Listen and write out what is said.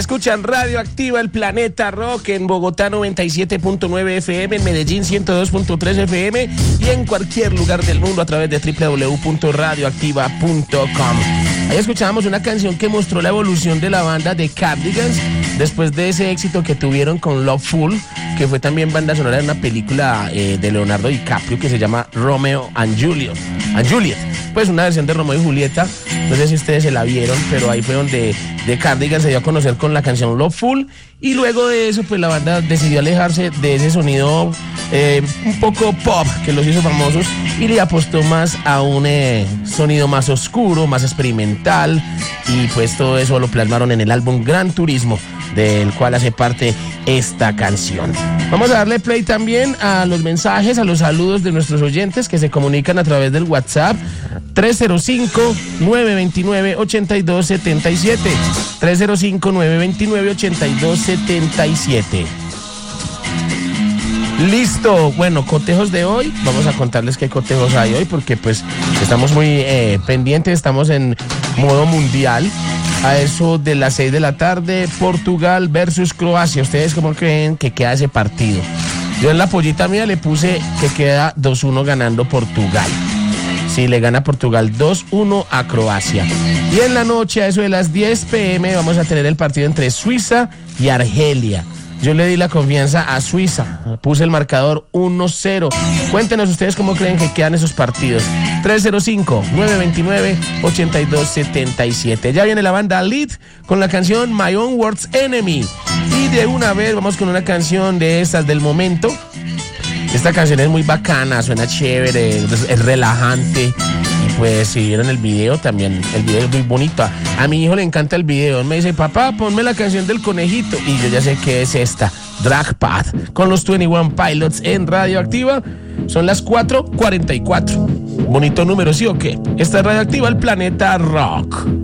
Escuchan Radioactiva, el Planeta Rock, en Bogotá 97.9 FM, en Medellín 102.3 FM y en cualquier lugar del mundo a través de www.radioactiva.com. Ahí escuchábamos una canción que mostró la evolución de la banda The Cardigans después de ese éxito que tuvieron con Loveful, que fue también banda sonora de una película de Leonardo DiCaprio que se llama Romeo and Juliet. Pues una versión de Romeo y Julieta, no sé si ustedes se la vieron, pero ahí fue donde The Cardigans se dio a conocer con la canción Loveful, y luego de eso pues la banda decidió alejarse de ese sonido un poco pop que los hizo famosos y le apostó más a un sonido más oscuro, más experimental, y pues todo eso lo plasmaron en el álbum Gran Turismo, del cual hace parte esta canción. Vamos a darle play también a los mensajes, a los saludos de nuestros oyentes que se comunican a través del WhatsApp 305-929-8277. 305-929-8277. Listo, bueno, cotejos de hoy, vamos a contarles qué cotejos hay hoy porque pues estamos muy pendientes, estamos en modo mundial. A eso de las 6 de la tarde, Portugal versus Croacia. ¿Ustedes cómo creen que queda ese partido? Yo en la pollita mía le puse que queda 2-1 ganando Portugal. Sí, le gana Portugal 2-1 a Croacia. Y en la noche, a eso de las 10 p.m, vamos a tener el partido entre Suiza y Argelia. Yo le di la confianza a Suiza, puse el marcador 1-0. Cuéntenos ustedes cómo creen que quedan esos partidos. 305-929-8277. Ya viene la banda Lead con la canción My Own Worst Enemy. Y de una vez vamos con una canción de estas del momento. Esta canción es muy bacana, suena chévere, es relajante. Y pues si vieron el video también, el video es muy bonito. A mi hijo le encanta el video, él me dice, papá, ponme la canción del conejito. Y yo ya sé qué es esta, Drag Path, con los 21 Pilots en Radioactiva. Son las 4:44. Bonito número, ¿sí o qué? Esta es Radioactiva, el Planeta Rock.